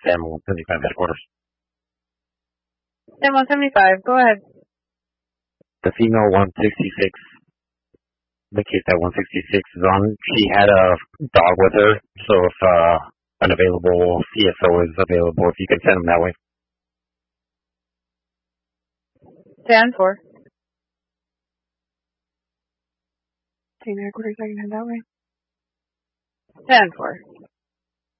Sam 175 headquarters. Sam 175, go ahead. The female 166, the case that 166 is on, she had a dog with her, so if an available CSO is available, if you can send them that way. Stand for. Team headquarters, I can head that way. Stand for.